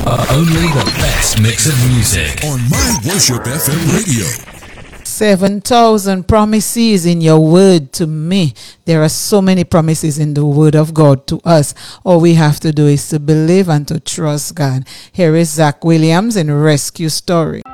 Only the best mix of music on My Worship FM Radio. 7,000 promises in your word to me. There are so many promises in the word of God to us. All we have to do is to believe and to trust God. Here is Zach Williams in Rescue Story.